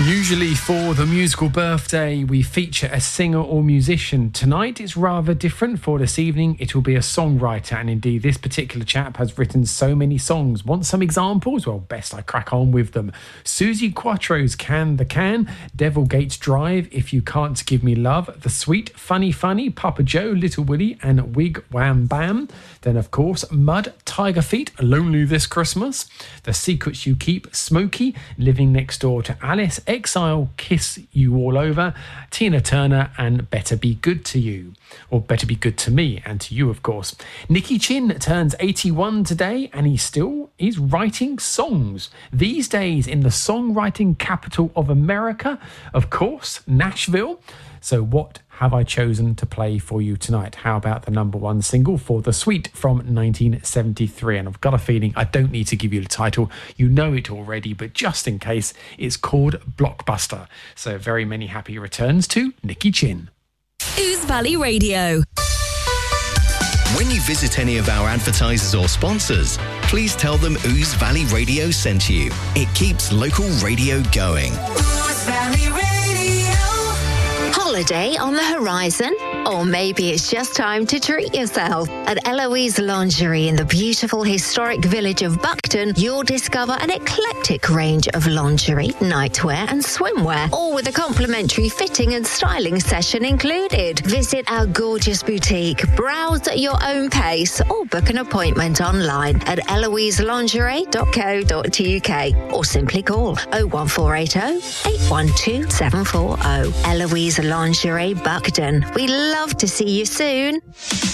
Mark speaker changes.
Speaker 1: Usually for the musical birthday, we feature a singer or musician. Tonight it's rather different. For this evening, it will be a songwriter, and indeed this particular chap has written so many songs. Want some examples? Well, best I crack on with them. Suzi Quatro's Can the Can, Devil Gates Drive, If You Can't Give Me Love, The Sweet Funny Funny, Papa Joe, Little Willie and Wig Wham Bam. Then of course Mud, Tiger Feet, Lonely This Christmas, The Secrets You Keep, Smokey, Living Next Door to Alice, Exile, Kiss You All Over, Tina Turner and Better Be Good to You. Or Better Be Good to Me and to you, of course. Nicky Chin turns 81 today, and he's writing songs. These days in the songwriting capital of America, of course, Nashville. So what have I chosen to play for you tonight? How about the number one single for The Sweet from 1973? And I've got a feeling I don't need to give you the title. You know it already, but just in case, it's called Blockbuster. So very many happy returns to Nicky Chin.
Speaker 2: Ouse Valley Radio.
Speaker 3: When you visit any of our advertisers or sponsors, please tell them Ouse Valley Radio sent you. It keeps local radio going.
Speaker 4: Ouse Valley Radio.
Speaker 5: Holiday on the horizon? Or maybe it's just time to treat yourself. At Eloise Lingerie in the beautiful historic village of Buckton, you'll discover an eclectic range of lingerie, nightwear and swimwear, all with a complimentary fitting and styling session included. Visit our gorgeous boutique, browse at your own pace, or book an appointment online at eloiselingerie.co.uk or simply call 01480 812 740. Eloise Lingerie Buckton. We love to see you soon.